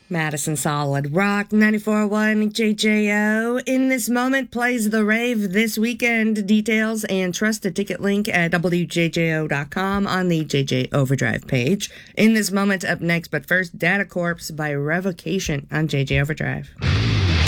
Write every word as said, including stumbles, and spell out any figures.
Madison Solid Rock ninety-four point one J J O. In This Moment plays The Rave this weekend. Details and trusted ticket link at W J J O dot com on the J J Overdrive page. In This Moment up next, but first, Data Corpse by Revocation on J J Overdrive.